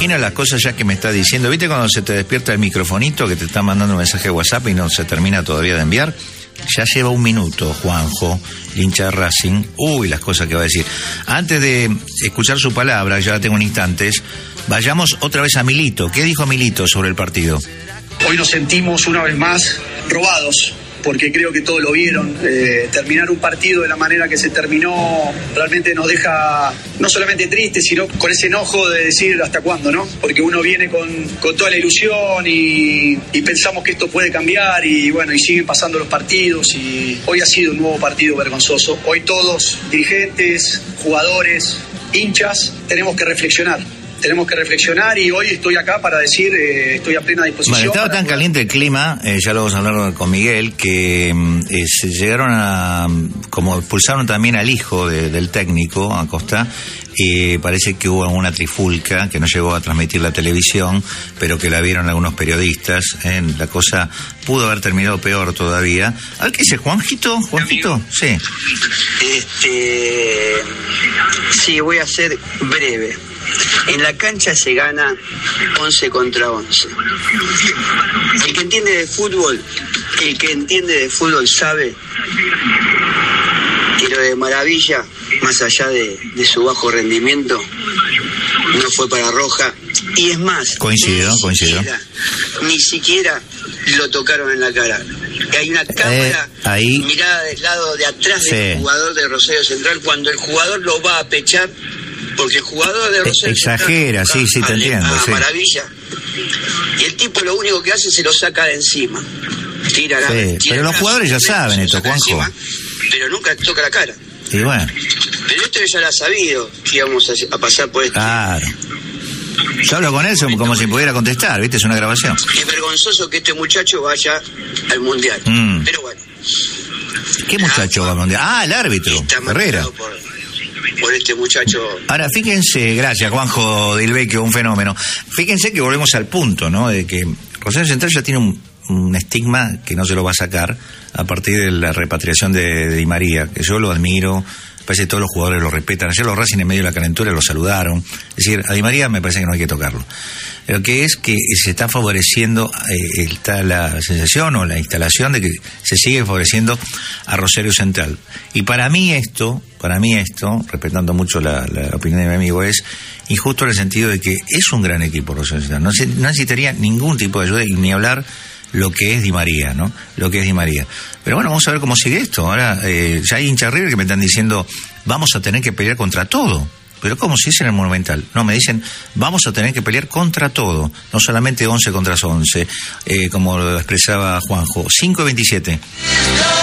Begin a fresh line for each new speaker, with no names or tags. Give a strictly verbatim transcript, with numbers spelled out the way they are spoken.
imagino las cosas ya que me está diciendo. ¿Viste cuando se te despierta el microfonito que te está mandando un mensaje de WhatsApp y no se termina todavía de enviar? Ya lleva un minuto, Juanjo, el hincha de Racing. Uy, las cosas que va a decir. Antes de escuchar su palabra, ya la tengo en instantes, vayamos otra vez a Milito. ¿Qué dijo Milito sobre el partido?
Hoy nos sentimos una vez más robados, porque creo que todos lo vieron. Eh, terminar un partido de la manera que se terminó realmente nos deja no solamente tristes, sino con ese enojo de decir hasta cuándo, ¿no? Porque uno viene con, con toda la ilusión y, y pensamos que esto puede cambiar y bueno, y siguen pasando los partidos y hoy ha sido un nuevo partido vergonzoso. Hoy todos, dirigentes, jugadores, hinchas, tenemos que reflexionar. Tenemos que reflexionar y hoy estoy acá para decir, eh, estoy a plena disposición.
Bueno, estaba tan
poder...
caliente el clima, eh, ya lo vamos a hablar con Miguel, que eh, se llegaron a, como expulsaron también al hijo de, del técnico, Acosta, y parece que hubo una trifulca que no llegó a transmitir la televisión, pero que la vieron algunos periodistas. Eh, la cosa pudo haber terminado peor todavía. A ver, ¿qué dice Juanjito? ¿Juanjito? Sí.
Este, sí, voy a ser breve. En la cancha se gana once contra once. El que entiende de fútbol, el que entiende de fútbol sabe que lo de Maravilla, más allá de, de su bajo rendimiento, no fue para Roja. Y es más,
coincido,
ni
coincido.
Siquiera, ni siquiera lo tocaron en la cara. Hay una cámara
eh, ahí,
mirada del lado de atrás
sí.
del jugador de Rosario Central cuando el jugador lo va a pechar. Porque el jugador de Rosario
exagera, sí, sí, te entiendo.
Ah,
sí.
Maravilla. Y el tipo lo único que hace es se lo saca de encima. Tira la,
sí,
tira
pero los jugadores ya saben esto, Juanjo.
Encima, pero nunca toca la cara.
Y bueno.
Pero esto ya lo ha sabido que íbamos a, a pasar por esto.
Claro. Yo hablo con él como si pudiera contestar, ¿viste? Es una grabación.
Es vergonzoso que este muchacho vaya al Mundial.
Mm.
Pero bueno.
¿Qué muchacho va al Mundial? Ah, el árbitro, Herrera.
Por, por este muchacho.
Ahora, fíjense, gracias Juanjo Del Vecchio, un fenómeno. Fíjense que volvemos al punto, ¿no? De que Rosario Central ya tiene un, un estigma que no se lo va a sacar a partir de la repatriación de, de Di María, que yo lo admiro. Parece que todos los jugadores lo respetan. Ayer los Racing en medio de la calentura lo saludaron. Es decir, a Di María me parece que no hay que tocarlo. Lo que es que se está favoreciendo, eh, está la sensación o la instalación de que se sigue favoreciendo a Rosario Central. Y para mí esto, para mí esto, respetando mucho la, la opinión de mi amigo, es injusto en el sentido de que es un gran equipo Rosario Central. No, se, no necesitaría ningún tipo de ayuda y ni hablar lo que es Di María, ¿no? Lo que es Di María. Pero bueno, vamos a ver cómo sigue esto. Ahora, eh, ya hay hinchas River que me están diciendo, vamos a tener que pelear contra todo. Pero ¿cómo se dice en el Monumental? No, me dicen, vamos a tener que pelear contra todo. No solamente once contra once, eh, como lo expresaba Juanjo. cinco veintisiete.